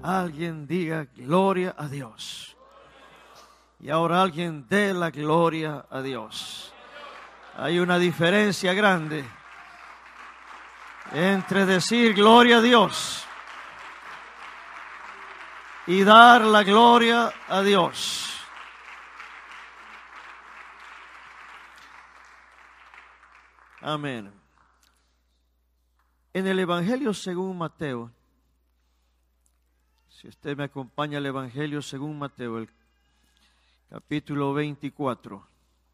Alguien diga gloria a Dios. Y ahora alguien dé la gloria a Dios. Hay una diferencia grande entre decir gloria a Dios y dar la gloria a Dios. Amén. En el Evangelio según Mateo, si usted me acompaña al Evangelio según Mateo, el capítulo 24.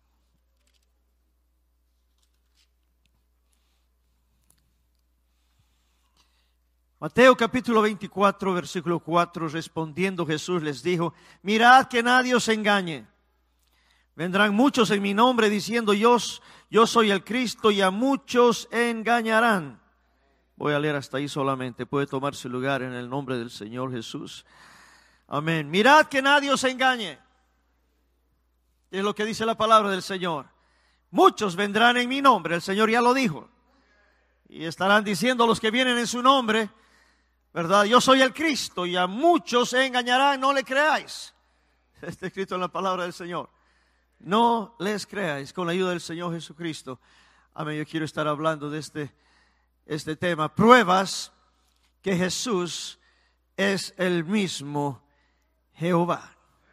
Mateo capítulo 24, versículo 4, respondiendo Jesús les dijo: mirad que nadie os engañe. Vendrán muchos en mi nombre diciendo yo soy el Cristo, y a muchos engañarán. Voy a leer hasta ahí solamente. Puede tomar su lugar en el nombre del Señor Jesús. Amén. Mirad que nadie os engañe. Es lo que dice la palabra del Señor. Muchos vendrán en mi nombre. El Señor ya lo dijo. Y estarán diciendo los que vienen en su nombre, ¿verdad? Yo soy el Cristo, y a muchos engañarán. No le creáis. Está escrito en la palabra del Señor. No les creáis, con la ayuda del Señor Jesucristo. Amén. Yo quiero estar hablando de este tema. Pruebas que Jesús es el mismo Jehová.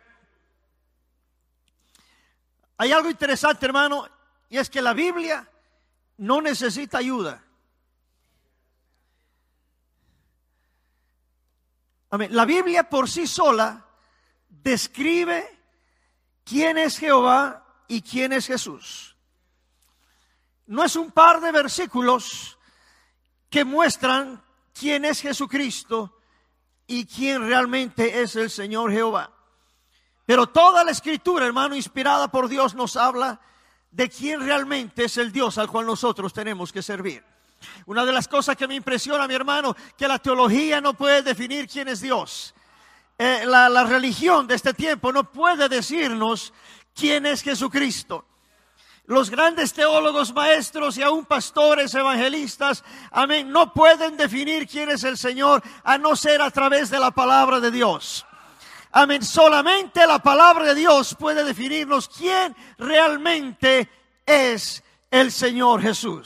Hay algo interesante, hermano, y es que la Biblia no necesita ayuda. Amén. La Biblia por sí sola describe quién es Jehová y quién es Jesús. No es un par de versículos que muestran quién es Jesucristo y quién realmente es el Señor Jehová. Pero toda la Escritura, hermano, inspirada por Dios, nos habla de quién realmente es el Dios al cual nosotros tenemos que servir. Una de las cosas que me impresiona, mi hermano, que la teología no puede definir quién es Dios. La religión de este tiempo no puede decirnos quién es Jesucristo. Los grandes teólogos, maestros y aún pastores, evangelistas, amén, no pueden definir quién es el Señor a no ser a través de la palabra de Dios. Amén, solamente la palabra de Dios puede definirnos quién realmente es el Señor Jesús.